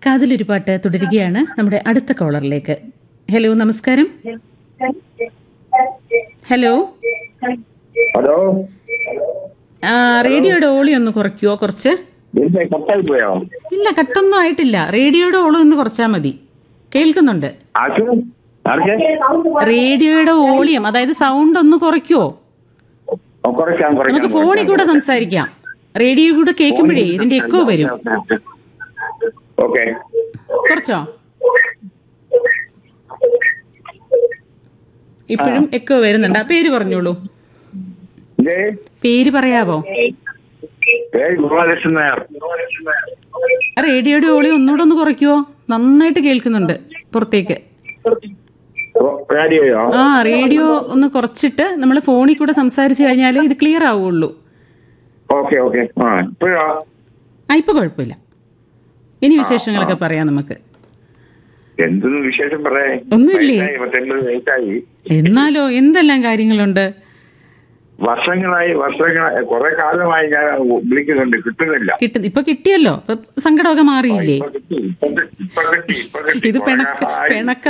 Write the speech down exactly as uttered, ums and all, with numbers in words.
കാതിലൊരു പാട്ട് തുടരുകയാണ് നമ്മുടെ അടുത്ത കോളറിലേക്ക്. ഹലോ, നമസ്കാരം. ഹലോ ഹലോ, ആ റേഡിയോയുടെ ഓളി ഒന്ന് കുറയ്ക്കുവോ കുറച്ച്? കട്ടായി പോയോ? ഇല്ല, കട്ടൊന്നും ആയിട്ടില്ല. റേഡിയോയുടെ ഓളി ഒന്ന് കുറച്ചാൽ മതി. കേൾക്കുന്നുണ്ട്. റേഡിയോയുടെ വോളിയം, അതായത് സൗണ്ട് ഒന്ന് കുറയ്ക്കുവോ? നമുക്ക് ഫോണിൽ കൂടെ സംസാരിക്കാം. റേഡിയോ കൂടെ കേൾക്കുമ്പോഴേ ഇതിന്റെ എക്കോ വരും. കുറച്ചോ? ഇപ്പോഴും എക്കോ വരുന്നുണ്ട്. ആ പേര് പറഞ്ഞോളൂ. പേര് പറയാവോ? റേഡിയോയുടെ ഓളി ഒന്നുകൂടെ ഒന്ന് കുറയ്ക്കുവോ? നന്നായിട്ട് കേൾക്കുന്നുണ്ട് പുറത്തേക്ക്. ആ റേഡിയോ ഒന്ന് കുറച്ചിട്ട് നമ്മൾ ഫോണിൽ കൂടെ സംസാരിച്ചു കഴിഞ്ഞാലേ ഇത് ക്ലിയർ ആവുള്ളൂ. ആ ഇപ്പൊ കുഴപ്പമില്ല. ഇനി വിശേഷങ്ങളൊക്കെ പറയാം നമുക്ക്. ഒന്നുമില്ലേ? എന്നാലോ എന്തെല്ലാം കാര്യങ്ങളുണ്ട്. വർഷങ്ങളായി വർഷങ്ങളായി കുറെ കാലമായി ഞാൻ വിളിക്കുന്നുണ്ട്, കിട്ടുന്നില്ല. കിട്ടും. ഇപ്പൊ കിട്ടിയല്ലോ, സങ്കടമൊക്കെ മാറിയില്ലേ? ഇത് പിണക്ക പിണക്ക